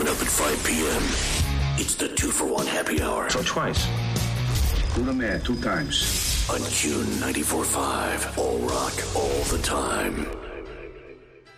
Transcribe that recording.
up at 5 p.m. It's the 2-for-1 happy hour. So twice. Una man, 2 times. On Q 94.5. All rock, all the time.